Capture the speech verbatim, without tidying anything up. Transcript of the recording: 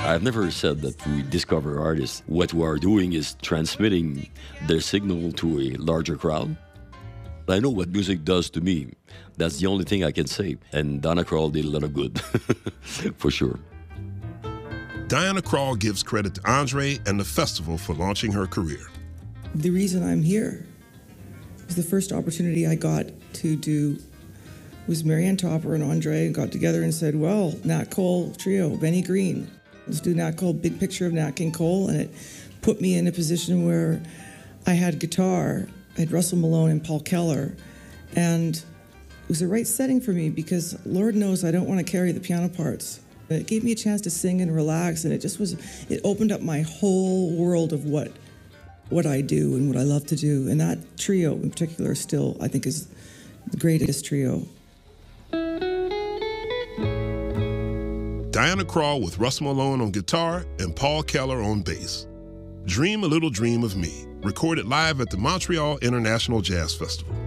I've never said that we discover artists. What we are doing is transmitting their signal to a larger crowd. I know what music does to me. That's the only thing I can say. And Diana Krall did a lot of good, for sure. Diana Krall gives credit to Andre and the festival for launching her career. The reason I'm here is the first opportunity I got to do was Marianne Topper and Andre got together and said, well, Nat Cole Trio, Benny Green. Let's do Nat Cole, big picture of Nat King Cole. And it put me in a position where I had guitar. I had Russell Malone and Paul Keller. And it was the right setting for me because Lord knows I don't want to carry the piano parts. It gave me a chance to sing and relax, and it just was, it opened up my whole world of what what I do and what I love to do. And that trio in particular still, I think, is the greatest trio. Diana Krall with Russell Malone on guitar and Paul Keller on bass. Dream a Little Dream of Me, recorded live at the Montreal International Jazz Festival.